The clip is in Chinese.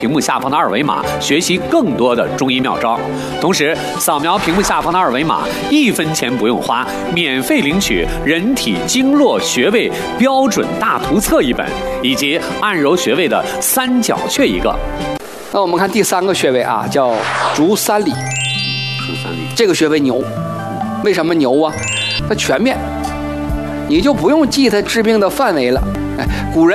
屏幕下方的二维码，学习更多的中医妙招。同时，扫描屏幕下方的二维码，1分钱不用花，免费领取《人体经络穴位标准大图册》1本，以及按揉穴位的3角穴1个。 那我们看第3个穴位啊，叫足三里。 足三里这个穴位牛，为什么牛啊？它全面，你就不用记它治病的范围了。哎，古人。